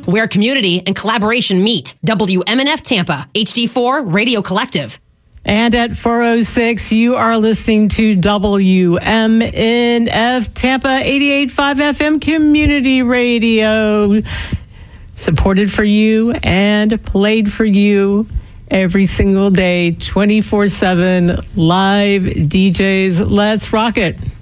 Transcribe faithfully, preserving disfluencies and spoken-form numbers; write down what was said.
where community and collaboration meet. W M N F Tampa, H D four Radio Collective. And at four oh six, you are listening to W M N F Tampa eighty-eight point five F M Community Radio. Supported for you and played for you every single day, twenty-four seven live D Js. Let's rock it.